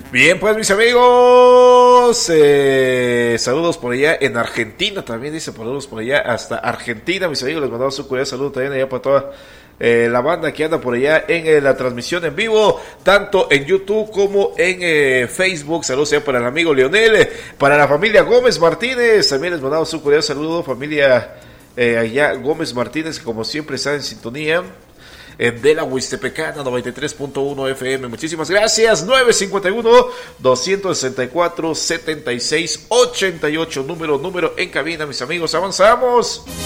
Bien, pues mis amigos, saludos por allá en Argentina, también dice saludos por allá hasta Argentina, mis amigos, les mandamos un cordial saludo también allá para toda la banda que anda por allá en la transmisión en vivo, tanto en YouTube como en Facebook. Saludos allá para el amigo Leonel, para la familia Gómez Martínez, también les mandamos un cordial saludo, familia allá Gómez Martínez, que como siempre está en sintonía de la Huistepecana 93.1 FM. Muchísimas gracias. 951-264-7688. Número en cabina, mis amigos. Avanzamos.